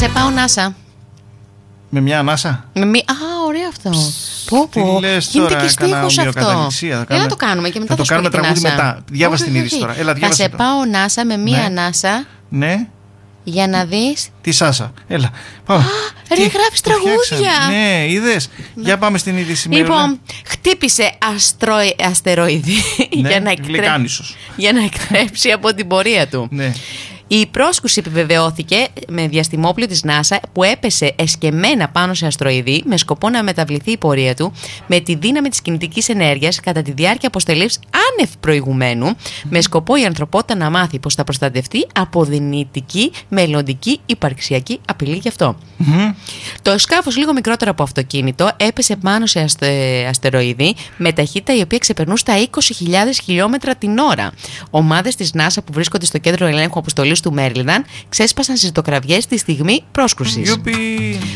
σε πάω NASA. Με μια ανάσα. Α, ωραίο αυτό. Τι λες γίνεται τώρα, και στίχος αυτό. Έλα να το κάνουμε και μετά θα το κάνουμε τραγούδι μετά. Διάβασε την είδηση τώρα. Έλα, θα σε πάω NASA με μία ανάσα. Ναι. Για να δεις. Τη Σάσα. Έλα. Πάμε. Ρε, γράφεις τραγούδια. Ναι, είδες. Για πάμε στην είδηση. Λοιπόν, χτύπησε αστεροειδή για να εκτρέψει από την πορεία του. Ναι. Η πρόσκουση επιβεβαιώθηκε με διαστημόπλιο της NASA που έπεσε εσκεμμένα πάνω σε αστροειδή με σκοπό να μεταβληθεί η πορεία του με τη δύναμη της κινητικής ενέργειας κατά τη διάρκεια αποστελής άνευ προηγουμένου, με σκοπό η ανθρωπότητα να μάθει πως θα προστατευτεί από δυνητική μελλοντική υπαρξιακή απειλή γι' αυτό. Το σκάφος, λίγο μικρότερο από αυτοκίνητο, έπεσε πάνω σε αστεροειδή με ταχύτητα η οποία ξεπερνούσε τα 20.000 χιλιόμετρα την ώρα. Ομάδες της NASA που βρίσκονται στο κέντρο ελέγχου αποστολής του Μέριλντ ξέσπασαν στις ζητοκραυγές τη στιγμή πρόσκρουσης.